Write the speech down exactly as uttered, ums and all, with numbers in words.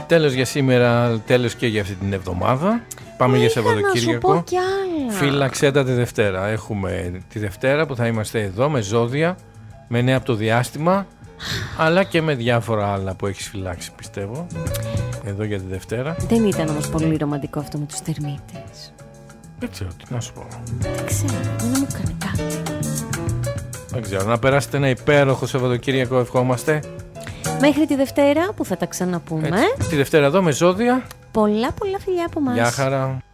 Τέλος για σήμερα, τέλος και για αυτή την εβδομάδα. Πάμε για Σαββατοκύριακο. Να σου πω κι άλλα. Φύλαξέ τα τη Δευτέρα. Έχουμε τη Δευτέρα που θα είμαστε εδώ με ζώδια, με νέα από το διάστημα, αλλά και με διάφορα άλλα που έχεις φυλάξει, πιστεύω. Εδώ για τη Δευτέρα. Δεν ήταν όμως πολύ ρομαντικό αυτό με τους τερμίτες. Δεν ξέρω τι να σου πω. Δεν ξέρω, δεν μου κάνει κάτι. Δεν ξέρω, να περάσετε ένα υπέροχο Σαββατοκύριακο, ευχόμαστε. Μέχρι τη Δευτέρα που θα τα ξαναπούμε. Έτσι. Τη Δευτέρα εδώ με ζώδια. Πολλά πολλά φιλιά από μας. Γεια χαρά.